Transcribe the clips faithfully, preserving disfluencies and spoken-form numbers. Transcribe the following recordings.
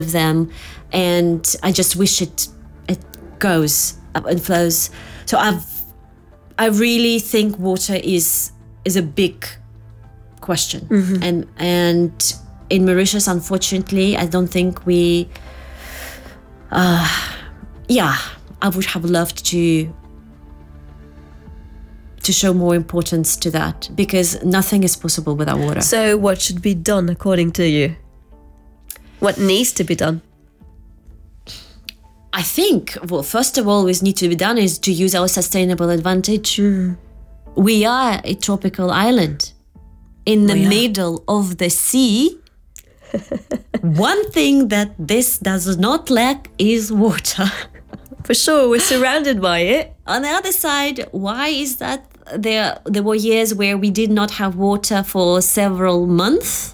of them, and I just wish it it goes up and flows. So I've I really think water is is a big question, mm-hmm. and and in Mauritius, unfortunately, I don't think we. Uh, yeah, I would have loved to to show more importance to that, because nothing is possible without water. So, what should be done according to you? What needs to be done? I think, well, first of all, what needs to be done is to use our sustainable advantage. Mm. We are a tropical island in the middle of the sea. One thing that this does not lack is water. For sure, we're surrounded by it. On the other side, why is that? There, there were years where we did not have water for several months.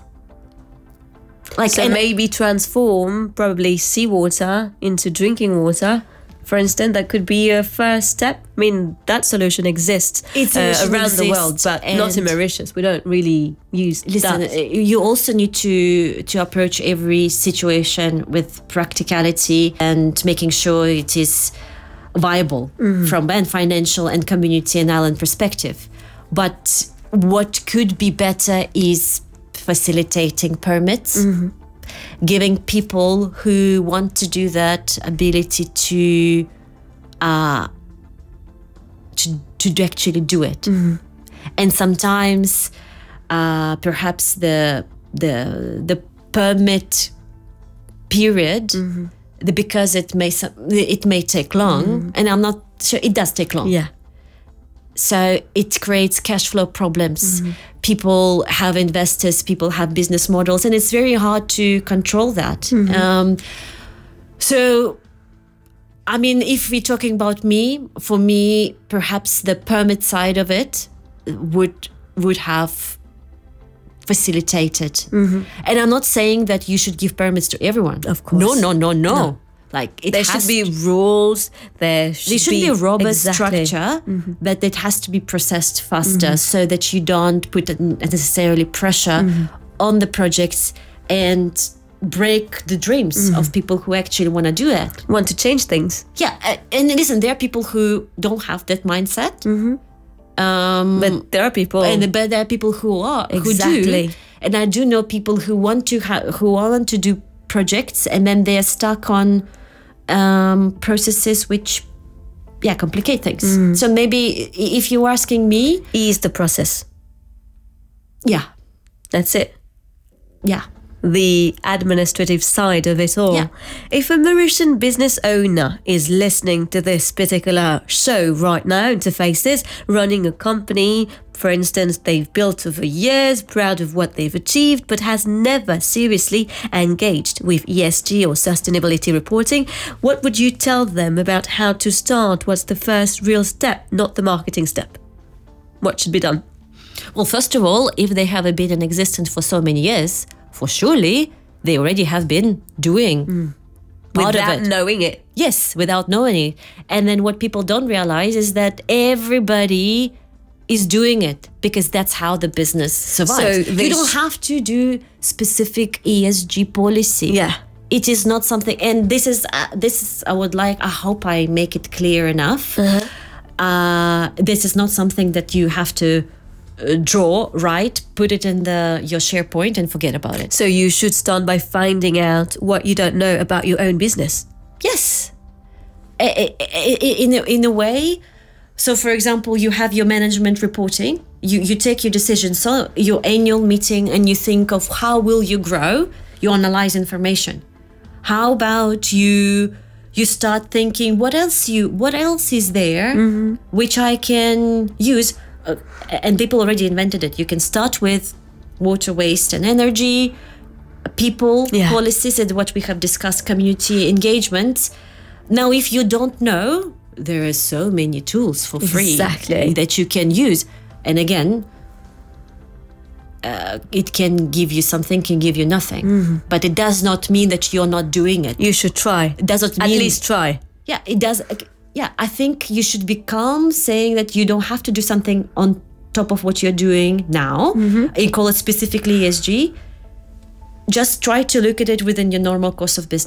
Like, so maybe transform probably seawater into drinking water. For instance, that could be a first step. I mean, that solution exists uh, around exists, the world, but not in Mauritius. We don't really use listen, that. You also need to to approach every situation with practicality and making sure it is viable mm-hmm. from a financial and community and island perspective. But what could be better is facilitating permits, mm-hmm. giving people who want to do that ability to uh, to, to actually do it. Mm-hmm. And sometimes uh, perhaps the the the permit period, mm-hmm. the, because it may it may take long, mm-hmm. and I'm not sure it does take long. Yeah. So it creates cash flow problems. Mm-hmm. People have investors, people have business models, and it's very hard to control that. Mm-hmm. Um, so, I mean, if we're talking about me, for me, perhaps the permit side of it would would have facilitated. Mm-hmm. And I'm not saying that you should give permits to everyone. Of course. No, no, no, no. no. Like it there has should be rules. There should, there should be, be a robust exactly. structure, mm-hmm. but it has to be processed faster, mm-hmm. so that you don't put necessarily pressure mm-hmm. on the projects and break the dreams mm-hmm. of people who actually want to do it. Want to change things. Yeah, and listen, there are people who don't have that mindset. Mm-hmm. Um, but there are people, and but there are people who are exactly. who do. And I do know people who want to ha- who want to do projects, and then they're stuck on um, processes which, yeah, complicate things. Mm. So maybe if you're asking me, ease the process. Yeah, that's it. Yeah. The administrative side of it all. Yeah. If a Mauritian business owner is listening to this particular show right now, Interfaces, running a company, for instance, they've built over years, proud of what they've achieved, but has never seriously engaged with E S G or sustainability reporting, what would you tell them about how to start? What's the first real step, not the marketing step? What should be done? Well, first of all, if they have been in existence for so many years, for surely they already have been doing mm. part without of it. knowing it. Yes, without knowing it. And then what people don't realize is that everybody is doing it because that's how the business survives. So you don't have to do specific E S G policy. Yeah. It is not something, and this is, uh, this is, I would like, I hope I make it clear enough. Uh-huh. Uh, this is not something that you have to Uh, draw, write, put it in the your SharePoint and forget about it. So you should start by finding out what you don't know about your own business. Yes. In a, in a way. So for example, you have your management reporting, you, you take your decisions, so your annual meeting, and you think of how will you grow, you analyze information. How about you you start thinking what else you what else is there mm-hmm. which I can use. Uh, and people already invented it. You can start with water, waste and energy, people, yeah. policies, and what we have discussed, community engagement. Now, if you don't know, there are so many tools for free exactly. that you can use. And again, uh, it can give you something, can give you nothing. Mm-hmm. But it does not mean that you're not doing it. You should try. It does not mean... At least try. Yeah, it does... Yeah, I think you should be calm saying that you don't have to do something on top of what you're doing now. Mm-hmm. You call it specifically E S G. just try to look at it within your normal course of business.